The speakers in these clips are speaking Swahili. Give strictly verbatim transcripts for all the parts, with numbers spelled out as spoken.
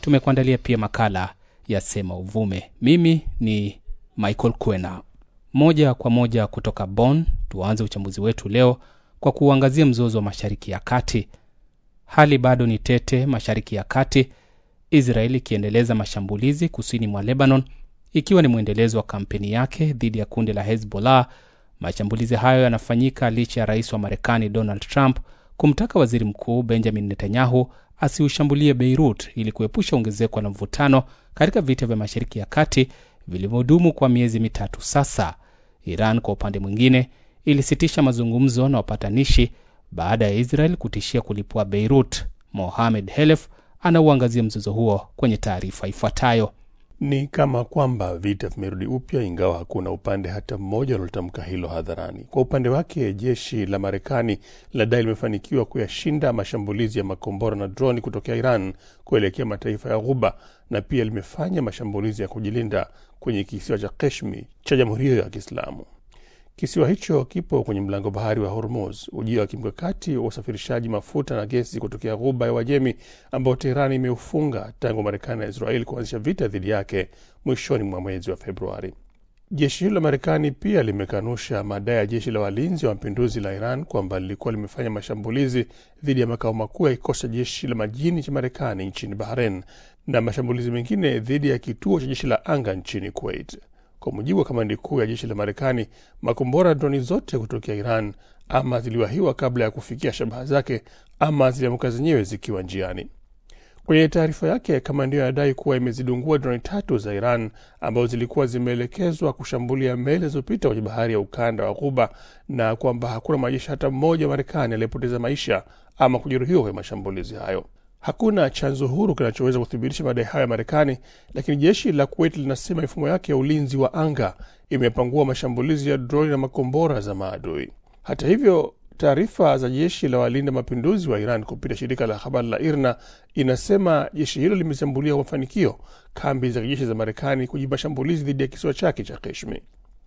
tumekuandalia pia makala ya Sema Uvume. Mimi ni Michael Kwena. Moja kwa moja kutoka Bonn, tuanze uchambuzi wetu leo kwa kuangazia mzozo wa Mashariki ya Kati. Hali bado ni tete Mashariki ya Kati, Israeli ikiendeleza mashambulizi kusini mwa Lebanon, ikiwa ni mwendelezo wa kampeni yake dhidi ya kundi la Hezbollah. Mashambulizi hayo yanafanyika licha ya rais wa Marekani Donald Trump kumtaka waziri mkuu Benjamin Netanyahu asiushambulie Beirut ili kuepusha ongezeko la mvutano katika vita vya Mashariki ya Kati vilivyodumu kwa miezi mitatu sasa. Iran kwa upande mwingine ilisitisha mazungumzo na wapatanishi baada ya Israel kutishia kulipua Beirut. Mohamed Helef anauangazia mzozo huo kwenye taarifa ifuatayo. Ni kama kwamba vita vimerudi upya, ingawa hakuna upande hata mmoja unaotamka hilo hadharani. Kwa upande wake, jeshi la Marekani ladai limefanikiwa kuyashinda mashambulizi ya makombora na droni kutokea Iran kuelekea mataifa ya Ghuba, na pia limefanya mashambulizi ya kujilinda kwenye kisiwa cha Kashmir cha Jamhuri ya Kiislamu. Kisiwa hicho kipo kwenye mlango bahari wa Hormuz, ujio wa kimkakati wa usafirishaji mafuta na gesi kutokea Ghuba ya Uajemi ambao Tehran imeufunga tangu Marekani na Israeli kuanzisha vita dhidi yake mwishoni mwa mwezi wa Februari. Jeshi hilo la Marekani pia limekanusha madai ya jeshi la walinzi wa mapinduzi la Iran kwamba lilikuwa limefanya mashambulizi dhidi ya makao makuu ya kikosi cha jeshi la majini cha Marekani nchini Bahrain na mashambulizi mengine dhidi ya kituo cha jeshi la anga nchini Kuwait. Kwa mujibu wa kamandi kuu ya jeshi la Marekani, makombora droni zote kutokea Iran ama ziliwahiwa kabla ya kufikia shabaha zake ama ziliamuka zenyewe zikiwa njiani. Kwenye taarifa yake, kamandi inadai kuwa imezidungua droni tatu za Iran ambazo zilikuwa zimeelekezwa kushambulia meli zilizopita kwenye bahari ya ukanda wa Ghuba, na kwamba hakuna majeshi hata mmoja wa Marekani aliyepoteza maisha ama kujeruhiwa kwa mashambulizi hayo. Hakuna chanzo huru kinachoweza kuthibitisha madai hayo ya Marekani, lakini jeshi la Kuwait linasema mifumo yake ya ulinzi wa anga imepangua mashambulizi ya droni na makombora za maadui. Hata hivyo, taarifa za jeshi la walinda mapinduzi wa Iran kupitia shirika la habari la I R N A inasema jeshi hilo limeshambulia kwa mafanikio kambi za jeshi za Marekani kujibu mashambulizi dhidi ya kisiwa chake cha Kashmir.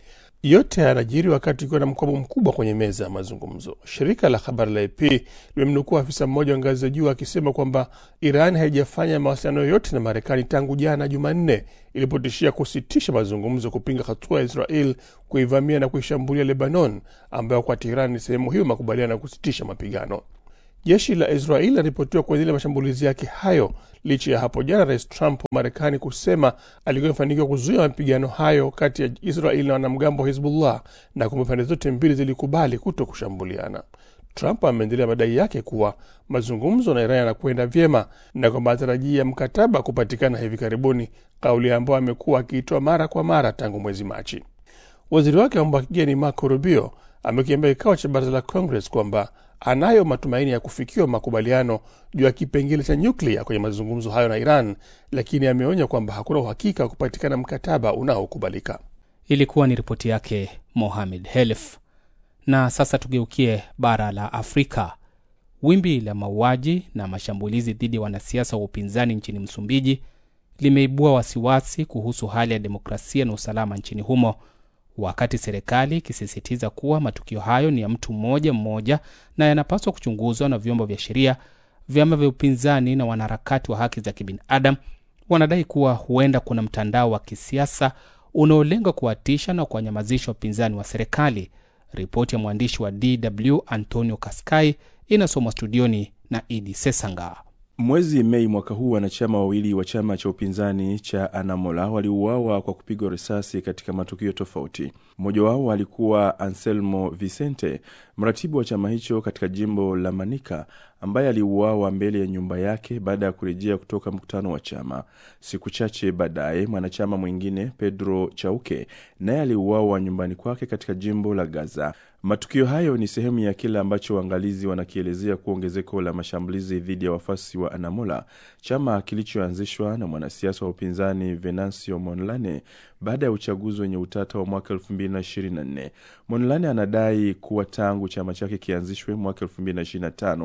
Yote yanajiri wakati ukiwa na mkwamo mkubwa kwenye meza ya mazungumzo. Shirika la habari la A P limemnukuu afisa mmoja wa ngazi za juu akisema kwamba Iran haijafanya mawasiliano yoyote na Marekani tangu jana Jumanne ilipotishia kusitisha mazungumzo kupinga hatua ya Israel kuivamia na kuishambulia Lebanon, ambayo kwa Tehran ni sehemu hiyo makubaliano ya kusitisha mapigano. Jeshi la Israel laripotiwa kuendelea mashambulizi yake hayo licha ya hapo jana Rais Trump wa Marekani kusema alikuwa amefanikiwa kuzuia mapigano hayo kati ya Israel na wanamgambo wa Hezbollah na kwamba pande zote mbili zilikubali kutokushambuliana. Trump ameendelea madai yake kuwa mazungumzo na Iran yanakwenda vyema na kwamba anatarajia mkataba kupatikana hivi karibuni, kauli ambayo amekuwa akiitoa mara kwa mara tangu mwezi Machi. Waziri wake wa mambo ya kigeni Marco Rubio amekiambia kikao cha baraza la Congress kwamba anayo matumaini ya kufikiwa makubaliano juu ya kipengele cha nyuklia kwenye mazungumzo hayo na Iran, lakini ameonya kwamba hakuna uhakika wa kupatikana mkataba unaokubalika. Ilikuwa ni ripoti yake Mohamed Helef. Na sasa tugeukie bara la Afrika. Wimbi la mauaji na mashambulizi dhidi ya wanasiasa wa upinzani nchini Msumbiji limeibua wasiwasi kuhusu hali ya demokrasia na usalama nchini humo, wakati serikali ikisisitiza kuwa matukio hayo ni ya mtu mmoja mmoja na yanapaswa kuchunguzwa na vyombo vya sheria. Vyama vya upinzani na wanaharakati wa haki za kibinadamu wanadai kuwa huenda kuna mtandao wa kisiasa unaolenga kuwatisha na kuwanyamazisha upinzani wa serikali. Ripoti ya mwandishi wa D W Antonio Kaskai inasomwa studioni na Idi Sesanga. Mwezi Mei mwaka huu, wanachama wawili wa chama cha upinzani cha Anamola waliuawa kwa kupigwa risasi katika matukio tofauti. Mmoja wao alikuwa Anselmo Vicente, mratibu wa chama hicho katika jimbo la Manica, ambaye aliuawa mbele ya nyumba yake baada ya kurejea kutoka mkutano wa chama. Siku chache baadaye, mwanachama mwingine Pedro Chauke naye aliuawa nyumbani kwake katika jimbo la Gaza. Matukio hayo ni sehemu ya kile ambacho waangalizi wanakielezea kuongezeko la mashambulizi dhidi ya wafasi wa Anamola, chama kilichoanzishwa na mwanasiasa wa upinzani Venancio Mondlane baada ya uchaguzi wenye utata wa mwaka elfu mbili na ishirini na nne. Mondlane anadai kuwa tangu chama chake kianzishwe mwaka elfu mbili na ishirini na tano,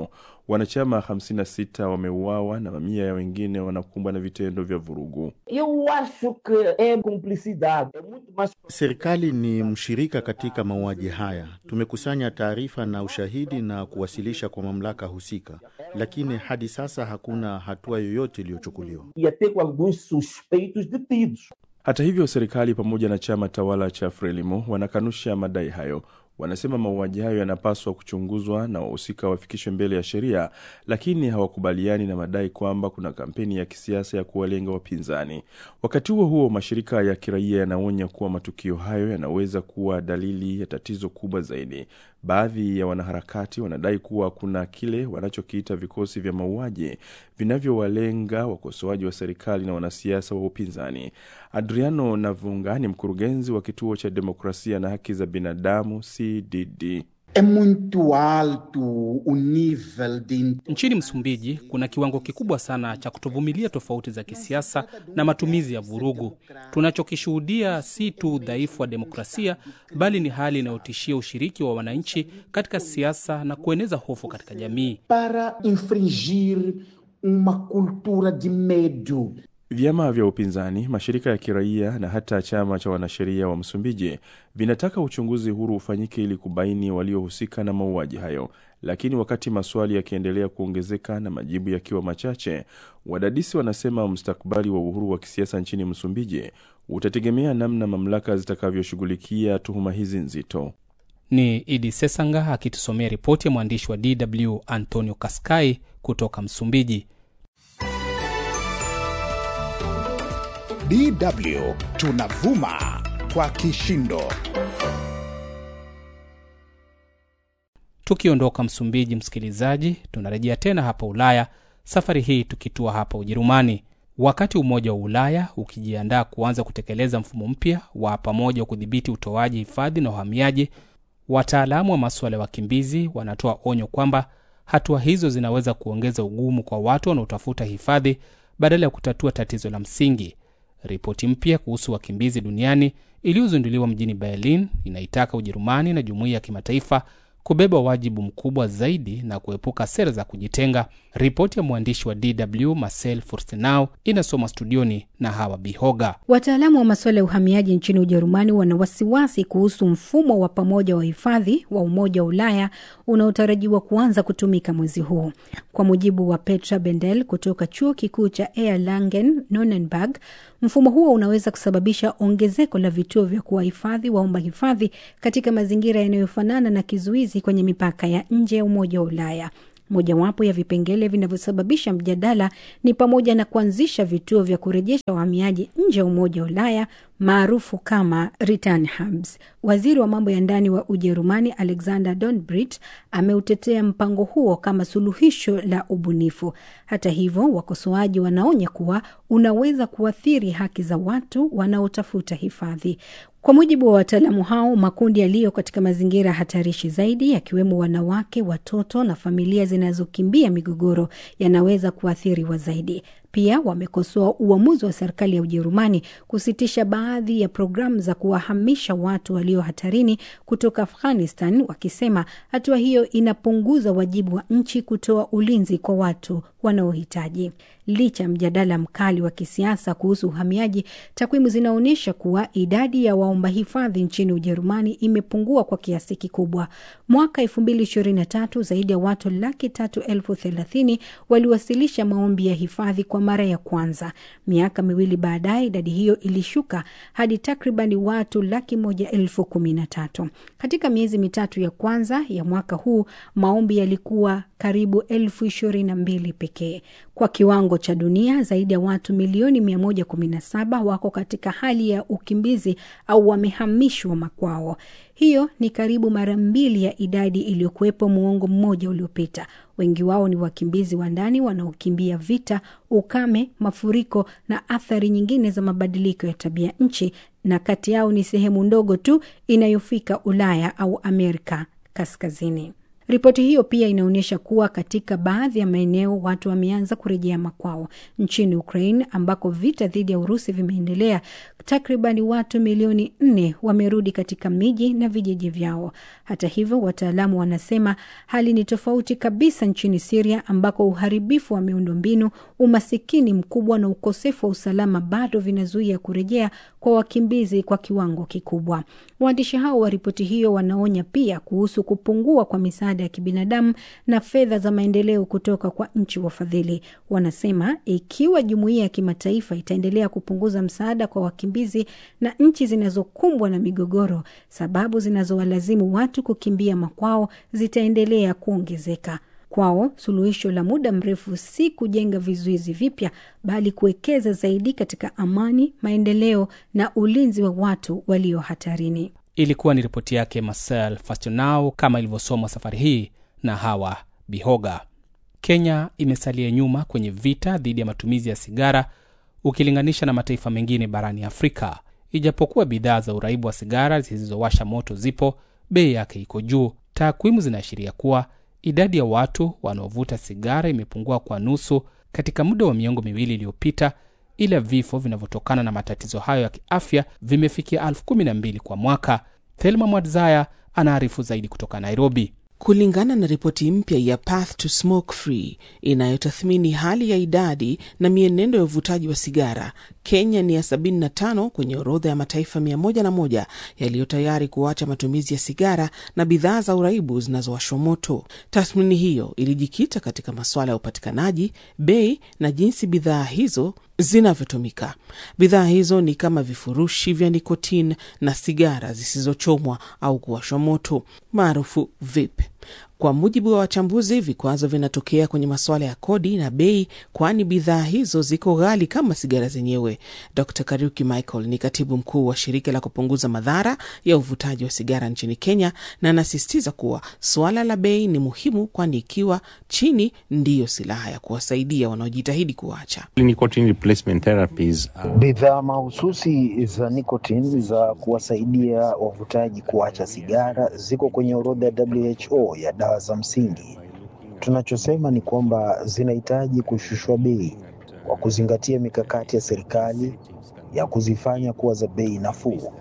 wanachama hamsini na sita wameuawa na mamia ya wengine wanakumbwa na vitendo vya vurugu. Serikali ni mshirika katika mauaji haya. Tumekusanya taarifa na ushahidi na kuwasilisha kwa mamlaka husika, lakini hadi sasa hakuna hatua yoyote iliyochukuliwa. Hata hivyo, serikali pamoja na chama tawala cha Frelimo wanakanusha madai hayo. Wanasema mauaji hayo yanapaswa kuchunguzwa na wahusika wafikishwe mbele ya sheria, lakini hawakubaliani na madai kwamba kuna kampeni ya kisiasa ya kuwalenga wapinzani. Wakati huo huo, mashirika ya kiraia yanaonya kuwa matukio hayo yanaweza kuwa dalili ya tatizo kubwa zaidi. Baadhi ya wanaharakati wanadai kuwa kuna kile wanachokiita vikosi vya mauaji vinavyowalenga wakosoaji wa serikali na wanasiasa wa upinzani. Adriano Navunga ni mkurugenzi wa kituo cha demokrasia na haki za binadamu C D D. É muito alto o nível de... Nchini Msumbiji kuna kiwango kikubwa sana cha kutovumilia tofauti za kisiasa na matumizi ya vurugu. Tunachokishuhudia si tu udhaifu wa demokrasia, bali ni hali inayotishia ushiriki wa wananchi katika siasa na kueneza hofu katika jamii. Para infringir uma cultura de medo. Vyama vya upinzani, mashirika ya kiraia na hata chama cha wanasheria wa Msumbiji vinataka uchunguzi huru ufanyike ili kubaini waliohusika na mauaji hayo. Lakini wakati maswali yakiendelea kuongezeka na majibu yakiwa machache, wadadisi wanasema mustakabali wa uhuru wa kisiasa nchini Msumbiji utategemea namna mamlaka zitakavyoshughulikia tuhuma hizi nzito. Ni Idi Sesanga akitusomea ripoti ya mwandishi wa D W Antonio Cascai kutoka Msumbiji. D W tunavuma kwa kishindo. Tukiondoka Msumbiji, msikilizaji, tunarejea tena hapa Ulaya, safari hii tukitua hapa Ujerumani. Wakati Umoja wa Ulaya ukijiandaa kuanza kutekeleza mfumo mpya wa pamoja wa kudhibiti utoaji hifadhi na uhamiaji, wataalamu wa masuala ya wakimbizi wanatoa onyo kwamba hatua hizo zinaweza kuongeza ugumu kwa watu wanaotafuta hifadhi badala ya kutatua tatizo la msingi. Ripoti mpya kuhusu wakimbizi duniani iliyozinduliwa mjini Berlin inaitaka Ujerumani na jumuiya ya kimataifa kubeba wajibu mkubwa zaidi na kuepuka sera za kujitenga. Ripoti ya mwandishi wa D W Marcel Furstenau inasoma studioni na Hawa Bihoga. Wataalamu wa masuala ya uhamiaji nchini Ujerumani wana wasiwasi kuhusu mfumo wa pamoja wa hifadhi wa Umoja wa Ulaya unaotarajiwa kuanza kutumika mwezi huu. Kwa mujibu wa Petra Bendel kutoka chuo kikuu cha Erlangen-Nuremberg, mfumo huo unaweza kusababisha ongezeko la vituo vya kuwahifadhi waomba hifadhi katika mazingira yanayofanana na kizuizi kwenye mipaka ya nje ya Umoja wa Ulaya. Mojawapo ya vipengele vinavyosababisha mjadala ni pamoja na kuanzisha vituo vya kurejesha wahamiaji nje ya Umoja wa Ulaya maarufu kama return hubs. Waziri wa mambo ya ndani wa Ujerumani Alexander Donbrit ameutetea mpango huo kama suluhisho la ubunifu. Hata hivyo, wakosoaji wanaonya kuwa unaweza kuathiri haki za watu wanaotafuta hifadhi. Kwa mujibu wa wataalamu hao, makundi yaliyo katika mazingira hatarishi zaidi, yakiwemo wanawake, watoto na familia zinazokimbia migogoro, yanaweza kuathiriwa zaidi. Pia wamekosoa uamuzi wa serikali ya Ujerumani kusitisha baadhi ya programu za kuwahamisha watu walio hatarini kutoka Afghanistan, wakisema hatua hiyo inapunguza wajibu wa nchi kutoa ulinzi kwa watu wanaohitaji. Licha mjadala mkali wa kisiasa kuhusu uhamiaji, takwimu zinaonyesha kuwa idadi ya waomba hifadhi nchini Ujerumani imepungua kwa kiasi kikubwa. Mwaka elfu mbili ishirini na tatu zaidi ya watu laki tatu elfu thelathini waliwasilisha maombi ya hifadhi kwa mara ya kwanza. Miaka miwili baadaye idadi hiyo ilishuka hadi takribani watu laki moja elfu kumi na tatu. Katika miezi mitatu ya kwanza ya mwaka huu, maombi yalikuwa karibu elfu ishirini na mbili pekee. Kwa kiwango cha dunia, zaidi ya watu milioni mia moja kumi na saba wako katika hali ya ukimbizi au wamehamishwa makwao. Hiyo ni karibu mara mbili ya idadi iliyokuwepo muongo mmoja uliopita. Wengi wao ni wakimbizi wa ndani wanaokimbia vita, ukame, mafuriko na athari nyingine za mabadiliko ya tabia nchi, na kati yao ni sehemu ndogo tu inayofika Ulaya au Amerika Kaskazini. Ripoti hiyo pia inaonyesha kuwa katika baadhi ya maeneo watu wameanza kurejea makwao. Nchini Ukraine ambako vita dhidi ya Urusi vimeendelea, takriban watu milioni nne wamerudi katika miji na vijiji vyao. Hata hivyo, wataalamu wanasema hali ni tofauti kabisa nchini Syria ambako uharibifu wa miundombinu, umasikini mkubwa na ukosefu wa usalama bado vinazuia kurejea kwa wakimbizi kwa kiwango kikubwa. Waandishi hao wa ripoti hiyo wanaonya pia kuhusu kupungua kwa misaada ya kibinadamu na fedha za maendeleo kutoka kwa nchi wafadhili. Wanasema ikiwa jumuiya ya kimataifa itaendelea kupunguza msaada kwa wakimbizi na nchi zinazokumbwa na migogoro, sababu zinazowalazimu watu kukimbia makwao zitaendelea kuongezeka. Kwao, suluhisho la muda mrefu si kujenga vizuizi vipya, bali kuwekeza zaidi katika amani, maendeleo na ulinzi wa watu walio hatarini. Ilikuwa ni ripoti yake Marcel Fastonau kama ilivyosomwa safari hii na Hawa Bihoga. Kenya imesalia nyuma kwenye vita dhidi ya matumizi ya sigara ukilinganisha na mataifa mengine barani Afrika. Ijapokuwa bidhaa za uraibu wa sigara zisizowasha moto zipo, bei yake iko juu. Takwimu zinaashiria kuwa idadi ya watu wanaovuta sigara imepungua kwa nusu katika muda wa miongo miwili iliyopita, ila vifo vinavyotokana na matatizo hayo ya kiafya vimefikia elfu kumi na mbili kwa mwaka. Thelma Mwadzaya anaarifu zaidi kutoka Nairobi. Kulingana na ripoti mpya ya Path to Smoke Free inayotathmini hali ya idadi na mienendo ya uvutaji wa sigara, Kenya ni ya sabini na tano kwenye orodha ya mataifa mia moja na moja yaliyo tayari kuacha matumizi ya sigara na bidhaa za uraibu zinazowashwa moto. Tathmini hiyo ilijikita katika masuala ya upatikanaji, bei na jinsi bidhaa hizo zinavyotumika. Bidhaa hizo ni kama vifurushi vya nikotini na sigara zisizochomwa au kuwashwa moto, maarufu vape. Kwa mujibu wa wachambuzi, vikwazo vinatokea kwenye masuala ya kodi na bei, kwani bidhaa hizo ziko ghali kama sigara zenyewe. Doctor Kariuki Michael ni katibu mkuu wa shirika la kupunguza madhara ya uvutaji wa sigara nchini Kenya, na anasisitiza kuwa suala la bei ni muhimu, kwani ikiwa chini ndiyo silaha ya kuwasaidia wanaojitahidi kuacha. Nicotine replacement therapies, uh... bidhaa mahususi za nicotine za kuwasaidia wavutaji kuacha sigara ziko kwenye orodha ya W H O ya dawa za msingi. Tunachosema ni kwamba zinahitaji kushushwa bei kwa kuzingatia mikakati ya serikali ya kuzifanya kuwa za bei nafuu.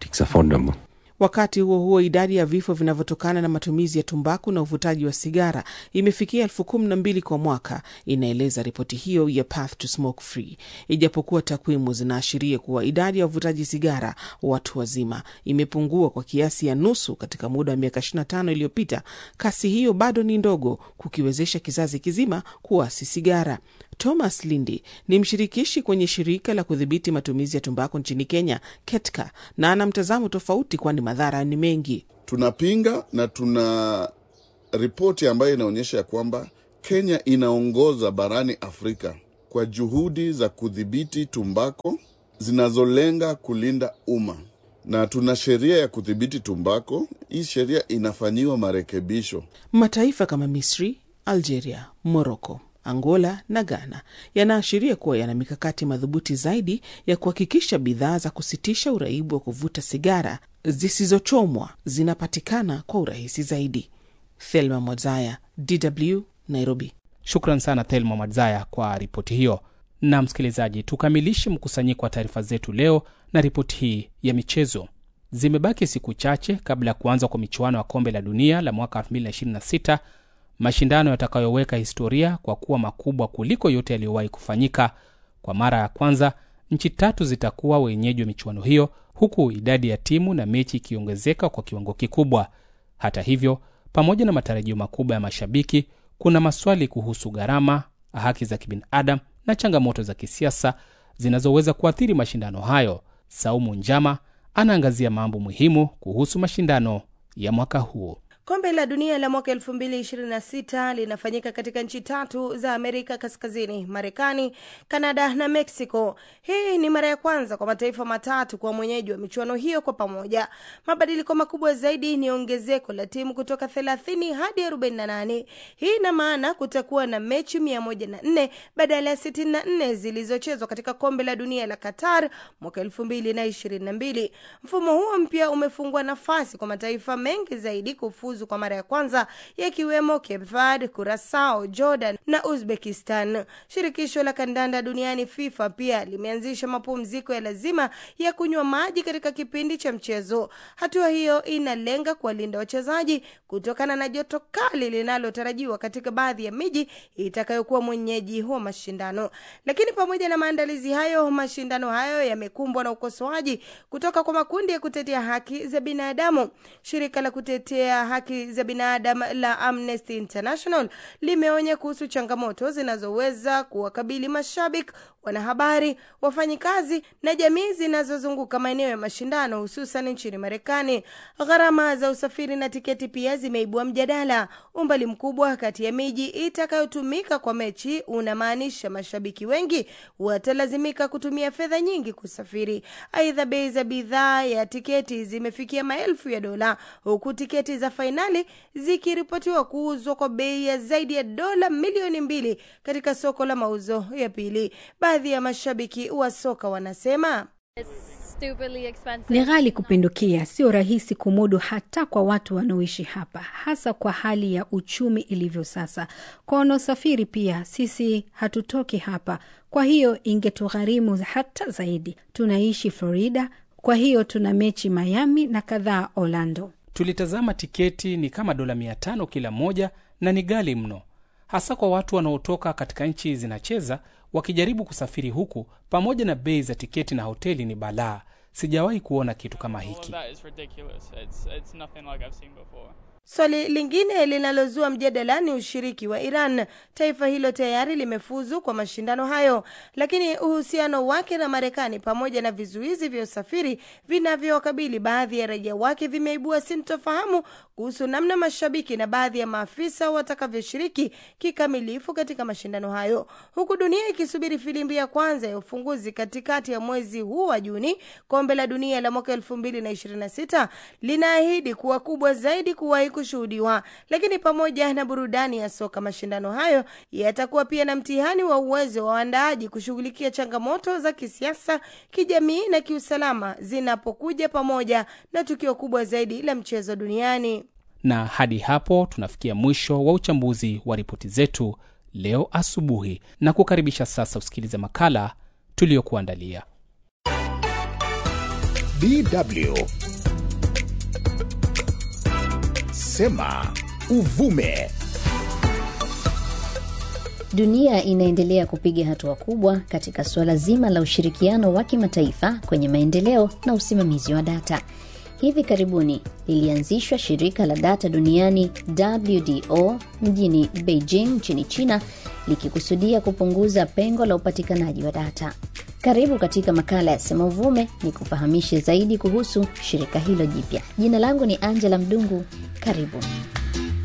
Wakati huo huo, idadi ya vifo vinavyotokana na matumizi ya tumbaku na uvutaji wa sigara imefikia elfu kumi na mbili kwa mwaka, inaeleza ripoti hiyo ya Path to Smoke Free. Ijapokuwa takwimu zinaashiria kuwa idadi ya uvutaji sigara watu wazima imepungua kwa kiasi ya nusu katika muda wa miaka ishirini na tano iliyopita, kasi hiyo bado ni ndogo kukiwezesha kizazi kizima kuasi sigara. Thomas Lindi ni mshirikishi kwenye shirika la kudhibiti matumizi ya tumbaku nchini Kenya, Ketka, na ana mtazamo tofauti kwani madhara ni mengi. Tunapinga na tuna ripoti ambayo inaonyesha ya kwamba Kenya inaongoza barani Afrika kwa juhudi za kudhibiti tumbako zinazolenga kulinda umma. Na tuna sheria ya kudhibiti tumbako. Hii sheria inafanyiwa marekebisho. Mataifa kama Misri, Algeria, Morocco, Angola na Ghana yanaashiria kuwa yana mikakati madhubuti zaidi ya kuhakikisha bidhaa za kusitisha uraibu wa kuvuta sigara zisizochomwa zinapatikana kwa urahisi zaidi. Thelma Mwadzaya, D W, Nairobi. Shukran sana Thelma Mwadzaya kwa ripoti hiyo. Na msikilizaji, tukamilishe mkusanyiko wa taarifa zetu leo na ripoti hii ya michezo. Zimebaki siku chache kabla ya kuanza kwa michuano ya kombe la dunia la mwaka elfu mbili na ishirini na sita, mashindano yatakayoweka historia kwa kuwa makubwa kuliko yote yaliyowahi kufanyika. Kwa mara ya kwanza, nchi tatu zitakuwa wenyeji wa michuano hiyo, huku idadi ya timu na mechi ikiongezeka kwa kiwango kikubwa. Hata hivyo, pamoja na matarajio makubwa ya mashabiki, kuna maswali kuhusu gharama, haki za kibinadamu na changamoto za kisiasa zinazoweza kuathiri mashindano hayo. Saumu Njama anaangazia mambo muhimu kuhusu mashindano ya mwaka huu. Kombe la dunia la mwaka elfu mbili ishirini na sita linafanyika katika nchi tatu za Amerika Kaskazini, Marekani, Kanada na Mexico. Hii ni mara ya kwanza kwa mataifa matatu kwa mwenyeji wa michuano hiyo kwa pamoja. Mabadiliko makubwa zaidi ni ongezeko la timu kutoka thelathini hadi arobaini na nane. Hii ina maana kutakuwa na mechi mia moja na nne badala ya sitini na nne zilizochezwa katika kombe la dunia la Qatar mwaka elfu mbili ishirini na mbili. Mfumo huo mpya umefungua nafasi kwa mataifa mengi zaidi kufuzu kufuzu kwa mara ya kwanza, yakiwemo Cape Verde, Curaçao, Jordan na Uzbekistan. Shirikisho la kandanda duniani FIFA pia limeanzisha mapumziko ya lazima ya kunywa maji katika kipindi cha mchezo. Hatua hiyo inalenga kuwalinda wachezaji kutokana na joto kali linalotarajiwa katika baadhi ya miji itakayokuwa mwenyeji wa mashindano. Lakini pamoja na maandalizi hayo, mashindano hayo yamekumbwa na ukosoaji kutoka kwa makundi ya kutetea haki za binadamu. Shirika la kutetea haki za binadamu la Amnesty International limeonya kuhusu changamoto zinazoweza kuwakabili mashabiki, wanahabari, wafanyikazi na jamii zinazozunguka maeneo ya mashindano, hususan nchini Marekani. Gharama za usafiri na tiketi pia zimeibua mjadala. Umbali mkubwa kati ya miji itakayotumika kwa mechi unamaanisha mashabiki wengi watalazimika kutumia fedha nyingi kusafiri. Aidha, bei za bidhaa ya tiketi zimefikia maelfu ya dola, huku tiketi za fainali zikiripotiwa kuuzwa kwa bei ya zaidi ya dola milioni mbili katika soko la mauzo ya pili. Baadhi ya mashabiki wa soka wanasema ni ghali kupindukia, sio rahisi kumudu hata kwa watu wanaoishi hapa, hasa kwa hali ya uchumi ilivyo sasa. Kwa wanaosafiri pia, sisi hatutoki hapa, kwa hiyo ingetugharimu hata zaidi. Tunaishi Florida, kwa hiyo tuna mechi Miami na kadhaa Orlando. Tulitazama tiketi ni kama dola mia tano kila moja na ni ghali mno, hasa kwa watu wanaotoka katika nchi zinacheza wakijaribu kusafiri huku. Pamoja na bei za tiketi na hoteli ni balaa. Sijawahi kuona kitu kama hiki. Swali lingine linalozua mjadala ni ushiriki wa Iran. Taifa hilo tayari limefuzu kwa mashindano hayo, lakini uhusiano wake na Marekani pamoja na vizuizi vya usafiri vinavyowakabili baadhi ya raia wake vimeibua sintofahamu kuhusu namna mashabiki na baadhi ya maafisa watakavyoshiriki kikamilifu katika mashindano hayo. Huku dunia ikisubiri filimbi ya kwanza ya ufunguzi katikati ya mwezi huu wa Juni, kombe la dunia la mwaka elfu mbili na ishirini na sita linaahidi kuwa kubwa zaidi kuwahi kushuhudiwa. Lakini pamoja na burudani ya soka, mashindano hayo yatakuwa pia na mtihani wa uwezo wa waandaaji kushughulikia changamoto za kisiasa, kijamii na kiusalama zinapokuja pamoja na tukio kubwa zaidi la mchezo duniani. Na hadi hapo tunafikia mwisho wa uchambuzi wa ripoti zetu leo asubuhi, na kukaribisha sasa usikilize makala tuliyokuandalia. D W Sema Uvume. Dunia inaendelea kupiga hatua kubwa katika suala zima la ushirikiano wa kimataifa kwenye maendeleo na usimamizi wa data. Hivi karibuni lilianzishwa shirika la data duniani W D O mjini Beijing nchini China, likikusudia kupunguza pengo la upatikanaji wa data. Karibu katika makala ya Sema Uvume, ni kufahamishe zaidi kuhusu shirika hilo jipya. Jina langu ni Angela Mdungu. Karibu.